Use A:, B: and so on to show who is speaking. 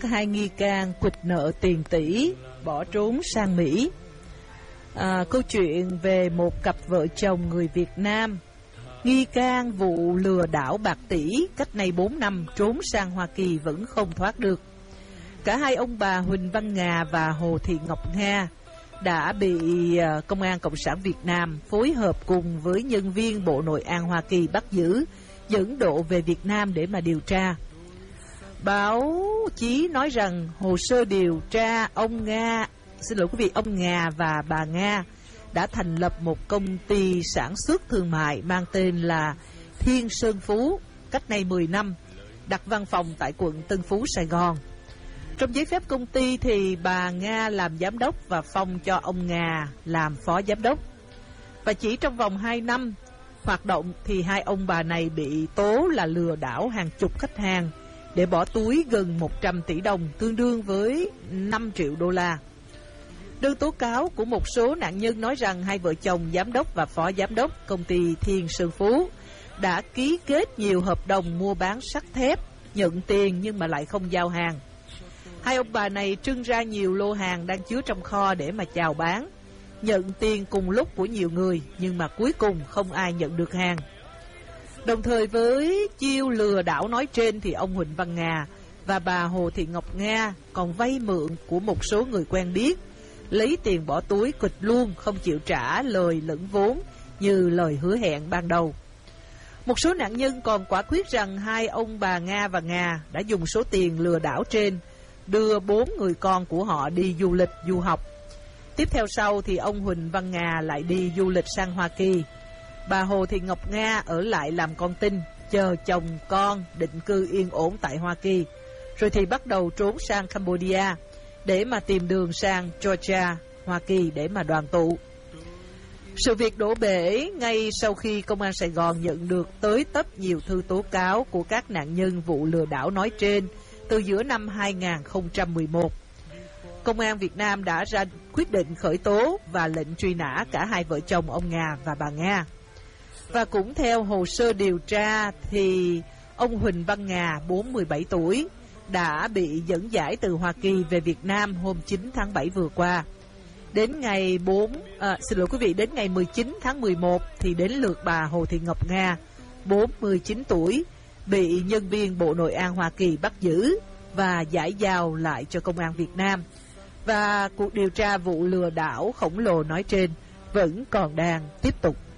A: hai nghi can quỵt nợ tiền tỷ bỏ trốn sang Mỹ. Câu chuyện về một cặp vợ chồng người Việt Nam nghi can vụ lừa đảo bạc tỷ cách nay 4 năm trốn sang Hoa Kỳ vẫn không thoát được. Cả hai ông bà Huỳnh Văn Nga và Hồ Thị Ngọc Nga đã bị Công an Cộng sản Việt Nam phối hợp cùng với nhân viên Bộ Nội an Hoa Kỳ bắt giữ, dẫn độ về Việt Nam để mà điều tra. Báo chí nói rằng hồ sơ điều tra ông Nga và bà Nga đã thành lập một công ty sản xuất thương mại mang tên là Thiên Sơn Phú cách nay 10 năm, đặt văn phòng tại quận Tân Phú, Sài Gòn. Trong giấy phép công ty thì bà Nga làm giám đốc và phong cho ông Nga làm phó giám đốc. Và chỉ trong vòng 2 năm hoạt động thì hai ông bà này bị tố là lừa đảo hàng chục khách hàng để bỏ túi gần 100 tỷ đồng, tương đương với 5 triệu đô la. Đơn tố cáo của một số nạn nhân nói rằng hai vợ chồng giám đốc và phó giám đốc công ty Thiên Sơn Phú đã ký kết nhiều hợp đồng mua bán sắt thép, nhận tiền nhưng mà lại không giao hàng. Hai ông bà này trưng ra nhiều lô hàng đang chứa trong kho để mà chào bán, nhận tiền cùng lúc của nhiều người nhưng mà cuối cùng không ai nhận được hàng. Đồng thời với chiêu lừa đảo nói trên thì ông Huỳnh Văn Nga và bà Hồ Thị Ngọc Nga còn vay mượn của một số người quen biết, lấy tiền bỏ túi quỵt luôn, không chịu trả lời lẫn vốn như lời hứa hẹn ban đầu. Một số nạn nhân còn quả quyết rằng hai ông bà Nga và Nga đã dùng số tiền lừa đảo trên đưa 4 người con của họ đi du lịch, du học. Tiếp theo sau thì ông Huỳnh Văn Nga lại đi du lịch sang Hoa Kỳ. Bà Hồ Thị Ngọc Nga ở lại làm con tin, chờ chồng con định cư yên ổn tại Hoa Kỳ, rồi thì bắt đầu trốn sang Cambodia để mà tìm đường sang Georgia, Hoa Kỳ để mà đoàn tụ. Sự việc đổ bể ngay sau khi Công an Sài Gòn nhận được tới tấp nhiều thư tố cáo của các nạn nhân vụ lừa đảo nói trên từ giữa năm 2011. Công an Việt Nam đã ra quyết định khởi tố và lệnh truy nã cả hai vợ chồng ông Nga và bà Nga. Và cũng theo hồ sơ điều tra thì ông Huỳnh Văn Nga, 47 tuổi, đã bị dẫn giải từ Hoa Kỳ về Việt Nam hôm 9 tháng 7 vừa qua. Đến ngày 19 tháng 11 thì đến lượt bà Hồ Thị Ngọc Nga, 49 tuổi, bị nhân viên Bộ Nội an Hoa Kỳ bắt giữ và giải giao lại cho Công an Việt Nam. Và cuộc điều tra vụ lừa đảo khổng lồ nói trên vẫn còn đang tiếp tục.